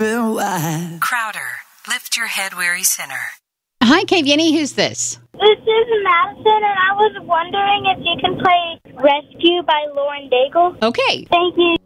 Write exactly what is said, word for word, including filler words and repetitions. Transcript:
real wide. Crowder, lift your head, weary sinner. Hi, Kavieni. Who's this? This is Madison, and I was wondering if you can play Rescue by Lauren Daigle. Okay. Thank you.